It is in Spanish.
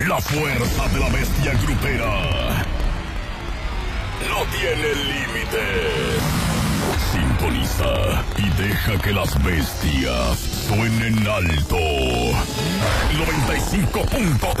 La fuerza de la bestia grupera no tiene límites. Sintoniza y deja que las bestias suenen alto. 95.3